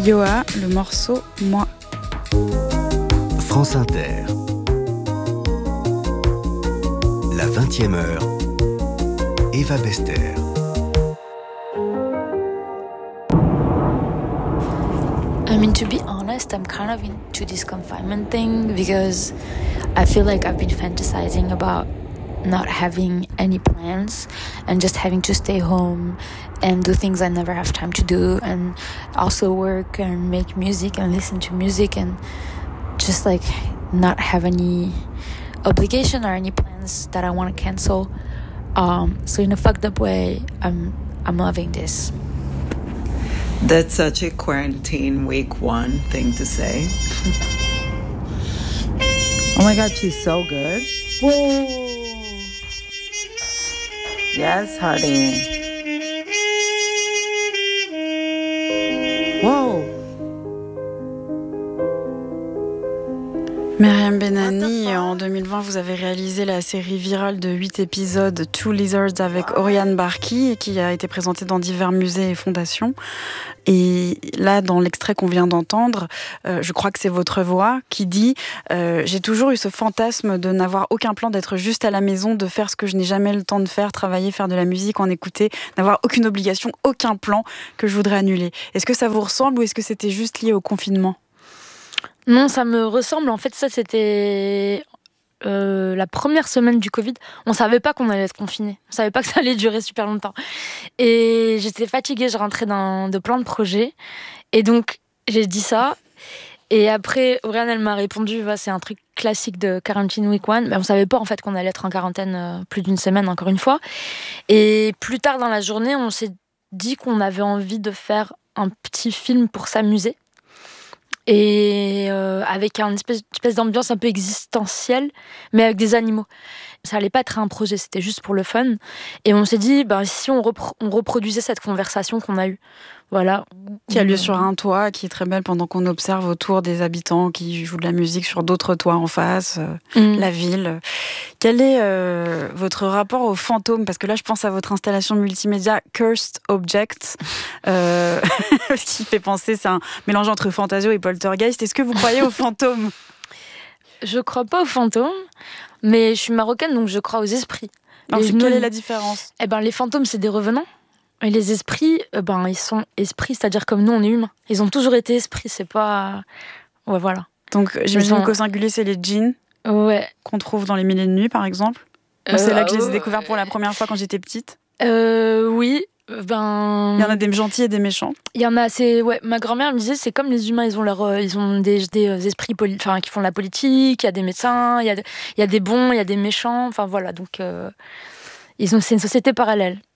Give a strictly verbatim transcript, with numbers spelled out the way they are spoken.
Yoa, le morceau Moi. France Inter. La vingtième heure. Eva Bester. I mean, to be honest, I'm kind of into this confinement thing because I feel like I've been fantasizing about not having any plans and just having to stay home and do things I never have time to do, and also work and make music and listen to music and just like not have any obligation or any plans that I want to cancel. Um, so in a fucked up way, I'm I'm loving this. That's such a quarantine week one thing to say. Oh my God, she's so good. Whoa. Yes, honey. Whoa. Myriam Benani, en deux mille vingt, vous avez réalisé la série virale de huit épisodes Two Lizards avec Oriane Barki, qui a été présentée dans divers musées et fondations. Et là, dans l'extrait qu'on vient d'entendre, euh, je crois que c'est votre voix qui dit euh, « J'ai toujours eu ce fantasme de n'avoir aucun plan, d'être juste à la maison, de faire ce que je n'ai jamais le temps de faire, travailler, faire de la musique, en écouter, n'avoir aucune obligation, aucun plan que je voudrais annuler. » Est-ce que ça vous ressemble ou est-ce que c'était juste lié au confinement ? Non, ça me ressemble. En fait, ça, c'était euh, la première semaine du Covid. On savait pas qu'on allait être confinés. On savait pas que ça allait durer super longtemps. Et j'étais fatiguée, je rentrais dans de plein de projets. Et donc, j'ai dit ça. Et après, Oriane, elle m'a répondu, bah, c'est un truc classique de Quarantine Week One. Mais on savait pas, en fait, qu'on allait être en quarantaine euh, plus d'une semaine, encore une fois. Et plus tard dans la journée, on s'est dit qu'on avait envie de faire un petit film pour s'amuser. Et euh, avec une espèce, espèce d'ambiance un peu existentielle, mais avec des animaux. Ça allait pas être un projet, c'était juste pour le fun. Et on s'est dit, ben, si on, repro- on reproduisait cette conversation qu'on a eue, voilà. Qui a lieu sur un toit, qui est très belle pendant qu'on observe autour des habitants qui jouent de la musique sur d'autres toits en face, euh, mmh. la ville. Quel est euh, votre rapport aux fantômes ? Parce que là, je pense à votre installation multimédia Cursed Objects, euh, ce qui fait penser, c'est un mélange entre Fantasio et Poltergeist. Est-ce que vous croyez aux fantômes ? Je crois pas aux fantômes, mais je suis marocaine, donc je crois aux esprits. Alors, c'est, quelle est la différence ? Eh ben, les fantômes, c'est des revenants. Et les esprits, euh, ben, ils sont esprits, c'est-à-dire comme nous, on est humains. Ils ont toujours été esprits, c'est pas... Ouais, voilà. Donc, j'imagine qu'au singulier, c'est les djinns ouais. qu'on trouve dans les Mille et une nuits, par exemple. Euh, c'est là que je les ai découverts pour la première fois quand j'étais petite. Euh, oui, ben... Il y en a des gentils et des méchants. Il y en a, c'est... Ouais, ma grand-mère me disait, c'est comme les humains, ils ont, leur, euh, ils ont des, des esprits poli... enfin, qui font de la politique, il y a des médecins, il y a, il y a des bons, il y a des méchants, enfin voilà, donc... Euh, ils ont... c'est une société parallèle.